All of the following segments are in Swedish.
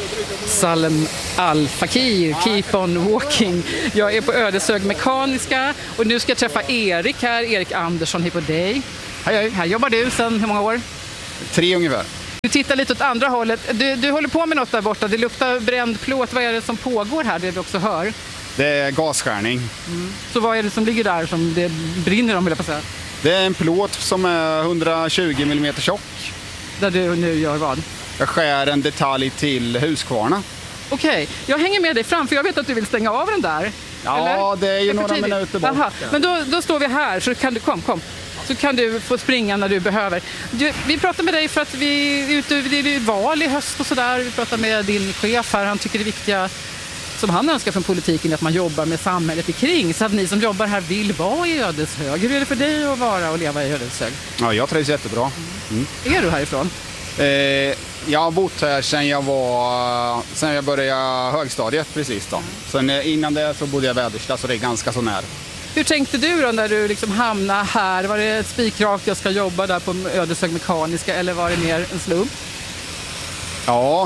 Salem Al-Fakir, Keep on Walking. Jag är på Ödeshög Mekaniska och nu ska jag träffa Erik här, Erik Andersson, hej på dig. Hej hej. Här jobbar du sedan hur många år? 3 ungefär. Du tittar lite åt andra hållet. Du håller på med något där borta, det luktar bränd plåt. Vad är det som pågår här, det vi också hör? Det är gasskärning. Så vad är det som ligger där som det brinner om, vill jag på säga? Det är en plåt som är 120 mm tjock. Där du nu gör vad? Jag skär en detalj till Huskvarna. Okej, jag hänger med dig fram för jag vet att du vill stänga av den där. Ja, eller? det är ju för några tidigt. minuter bort. Aha. Men då står vi här så kan du, kom. Så kan du få springa när du behöver. Vi pratar med dig för att det är val i höst och sådär. Vi pratar med din chef här, han tycker det viktiga som han önskar från politiken är att man jobbar med samhället kring. Så att ni som jobbar här vill vara i Ödeshög. Hur är det för dig att vara och leva i Ödeshög? Ja, jag trivs jättebra. Är du härifrån? Jag har bott här sedan jag började högstadiet precis då. Sen innan det så bodde jag i Väderstad, så det är ganska så nära. Hur tänkte du då när du liksom hamnade här? Var det ett spikrakt jag ska jobba där på Ödeshög Mekaniska eller var det mer en slump? Ja,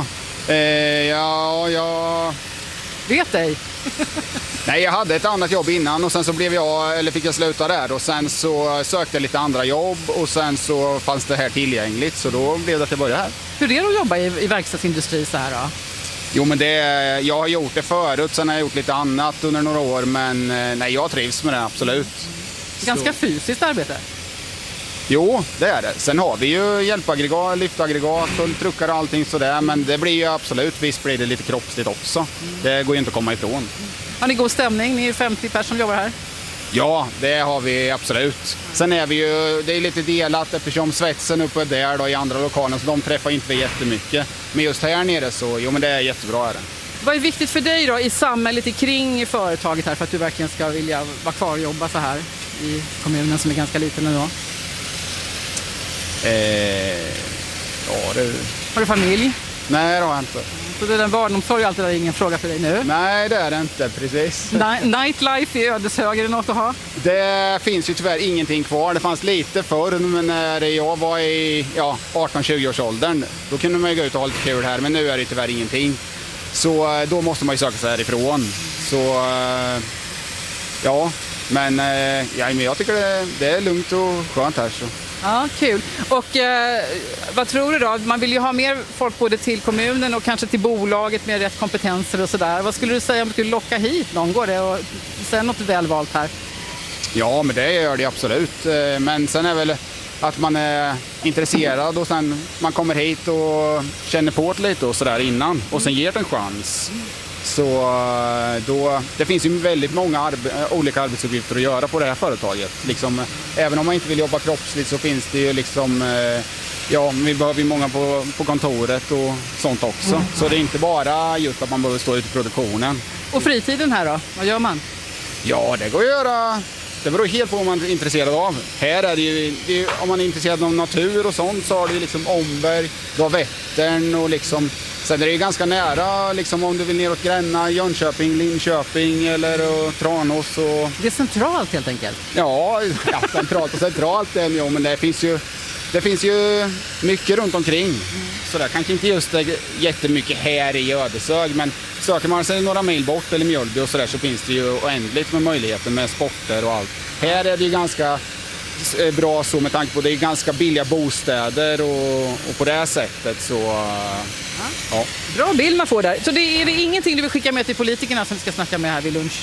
jag Vet dig. Nej, jag hade ett annat jobb innan och sen så fick jag sluta där och sen så sökte jag lite andra jobb och sen så fanns det här tillgängligt, så då blev det att jag började här. Hur är det att jobba i verkstadsindustri så här då? Jo, men jag har gjort det förut, sen har jag gjort lite annat under några år, men nej, jag trivs med det, absolut. Ganska fysiskt arbete. Jo, det är det. Sen har vi ju hjälpaggregat, lyftaggregat och truckar och allting sådär, men det blir ju absolut, visst blir det lite kroppsligt också. Det går ju inte att komma ifrån. Har ni god stämning? Ni är 50 personer som jobbar här. Ja, det har vi absolut. Sen är det är lite delat eftersom svetsen uppe där då i andra lokaler, så de träffar inte vi jättemycket. Men just här nere så, men det är jättebra. Är det. Vad är viktigt för dig då i samhället kring företaget här för att du verkligen ska vilja vara kvar och jobba så här i kommunen som är ganska liten ändå? Har du familj? Nej, det har jag inte. Så det är den barnomsorg alltid är ingen fråga för dig nu? Nej, det är det inte, precis. Nightlife i Ödeshög, är det något att ha? Det finns ju tyvärr ingenting kvar. Det fanns lite förr, men när jag var i 18-20 års åldern, då kunde man ju gå ut och ha lite kul här, men nu är det tyvärr ingenting. Så då måste man ju söka sig härifrån. Så men jag tycker det är lugnt och skönt här. Så. Ja, kul. Och vad tror du då? Man vill ju ha mer folk både till kommunen och kanske till bolaget med rätt kompetenser och sådär. Vad skulle du säga om du skulle locka hit någon? Går det och säga något välvalt här? Ja, men det gör det absolut. Men sen är väl att man är intresserad och sen man kommer hit och känner på det lite och sådär innan och sen ger det en chans. Så det finns ju väldigt många olika arbetsuppgifter att göra på det här företaget. Liksom, även om man inte vill jobba kroppsligt så finns det ju liksom, vi behöver ju många på kontoret och sånt också. Så det är inte bara just att man behöver stå ute i produktionen. Och fritiden här då? Vad gör man? Ja, det går att göra. Det beror helt på vad man är intresserad av. Här är det ju, om man är intresserad av natur och sånt så har du liksom Omberg, du har Vättern och liksom. Sen är det ju ganska nära liksom, om du vill neråt Gränna, Jönköping, Linköping eller Tranås. Och... Det är centralt helt enkelt? Ja, centralt men det finns ju mycket runt omkring. Så där, kanske inte just jättemycket här i Ödeshög, men söker man sig några mil bort eller Mjölby och så finns det ju oändligt med möjligheter med sporter och allt. Här är det ju ganska bra så med tanke på att det är ganska billiga bostäder och på det här sättet så ja. Bra bild man får där. Så är det ingenting du vill skicka med till politikerna som vi ska snacka med här vid lunch?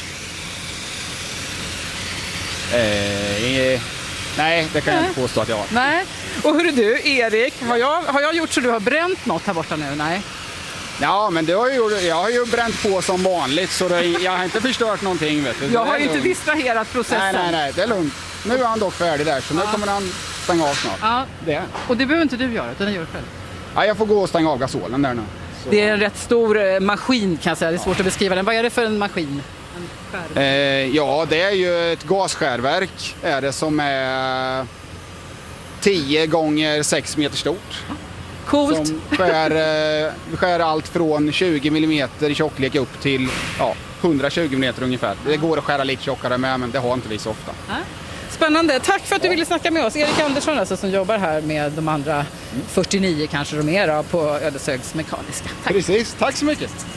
Nej, det kan jag inte påstå att jag har. Nej. Och hur är du, Erik? Har jag gjort så du har bränt något här borta nu? Nej. Ja, men jag har ju bränt på som vanligt så jag har inte förstört någonting. Vet du. Jag har inte distraherat processen. Nej, det är lugnt. Nu är han dock färdig där så nu kommer han stänga av snart. Ja. Det. Och det behöver inte du göra, utan det gör du själv. Ja, jag får gå och stänga av gasolen där nu. Så. Det är en rätt stor maskin kan jag säga, det är svårt att beskriva den. Vad är det för en maskin? Ja, det är ju ett gasskärverk är det som är 10 gånger 6 meter stort. Coolt. Som skär allt från 20 mm i tjocklek upp till 120 mm ungefär. Det går att skära lite tjockare med, men det har inte vi så ofta. Spännande. Tack för att du ville snacka med oss. Erik Andersson alltså, som jobbar här med de andra 49 kanske de är då, på Ödeshögs Mekaniska. Tack. Precis, tack så mycket.